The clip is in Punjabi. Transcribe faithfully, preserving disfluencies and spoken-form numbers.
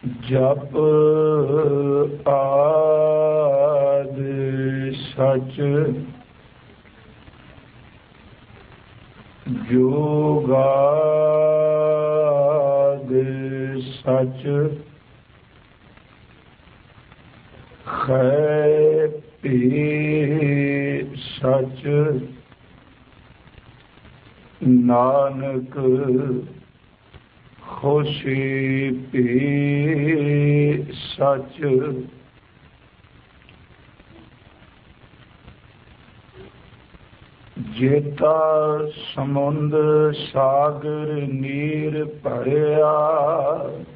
ਜਪ ਆਦਿ ਸਚ ਜੋਗਾਦਿ ਸਚ ਖੈ ਪੀ ਸਚ ਨਾਨਕ ਖੁਸ਼ੀ ਪੀ ਸਚ। ਜੇਤਾ ਸਮੁੰਦ ਸਾਗਰ ਨੀਰ ਭਰਿਆ